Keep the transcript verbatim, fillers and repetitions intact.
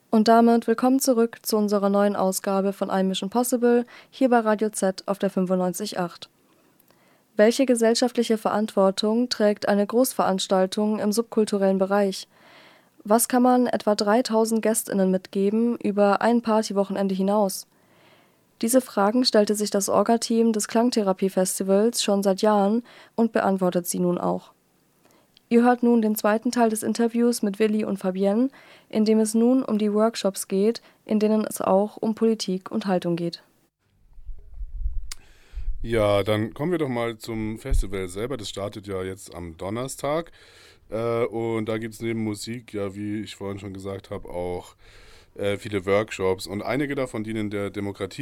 Und damit willkommen zurück zu unserer neuen Ausgabe von I Mission Possible hier bei Radio Z auf der fünfundneunzig Komma acht. Welche gesellschaftliche Verantwortung trägt eine Großveranstaltung im subkulturellen Bereich? Was kann man etwa dreitausend GästInnen mitgeben über ein Partywochenende hinaus? Diese Fragen stellte sich das Orga-Team des Klangtherapie-Festivals schon seit Jahren und beantwortet sie nun auch. Ihr hört nun den zweiten Teil des Interviews mit Willi und Fabienne, in dem es nun um die Workshops geht, in denen es auch um Politik und Haltung geht. Ja, dann kommen wir doch mal zum Festival selber. Das startet ja jetzt am Donnerstag. Äh, und da gibt es neben Musik, ja, wie ich vorhin schon gesagt habe, auch äh, viele Workshops. Und einige davon dienen der Demokratie